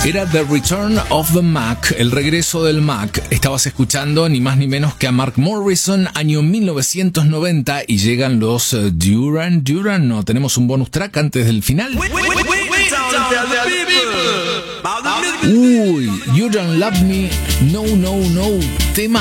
Era The Return of the Mac, el regreso del Mac. Estabas escuchando ni más ni menos que a Mark Morrison, año 1990, y llegan los Duran Duran. No, tenemos un bonus track antes del final. Uy, You Don't Love Me, No, No, No, tema